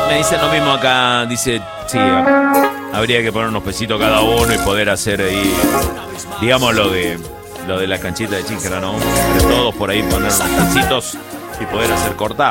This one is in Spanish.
Me dicen lo mismo acá, dice, sí, habría que poner unos pesitos cada uno y poder hacer ahí, digamos lo de la canchita de Chícara, ¿no? Entre todos por ahí poner unos pesitos y poder hacer cortar.